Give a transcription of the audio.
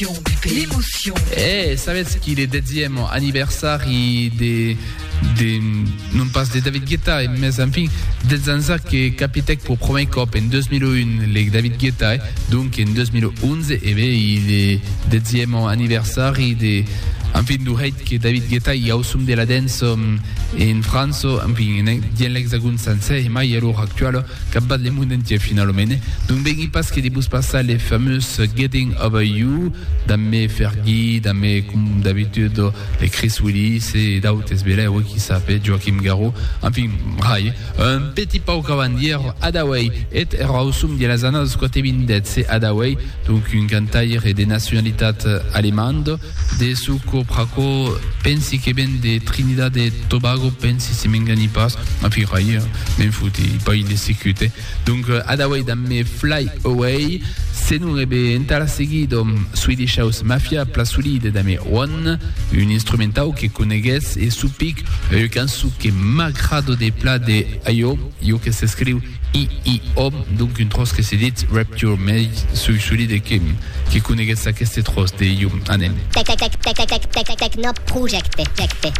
L'émotion. Savete qu'il est 10e anniversaire non pas de David Guetta, mais enfin des années qui capitaine pour premier cop en 2001 les David Guetta, donc en 2011 il est 10e anniversaire enfin du hate que David Guetta il a assumé de la dance en France, enfin dans l'hexagone français et mai à l'heure actuelle capable le monde entier finalement. Donc il passe que des bus passer les fameuses Getting Over You, dans mes Fergie, dans mes comme d'habitude les Chris Willis et d'autres SBL qui s'appelle Joachim Garraud, enfin un petit pas au cavandière Adaway et Rausum de la Zana côté Bindet, c'est Adaway, donc une cantaire et des nationalités allemandes, des sucos praco pensi que ben de Trinidad et Tobago pensi si mengani pas enfin même foutu pas il est sécurité. Donc Adaway dans mes Fly Away c'est nous entara seguido Swedish House Mafia plasulide da me One, un instrumental que conegues e su pic cançu que m'agrado des plats de Io que s'écrit I-I-O, donc une trosse que c'est dit Rapture, mais solide qui conegues sa queste trosse de Io anem. Techno project.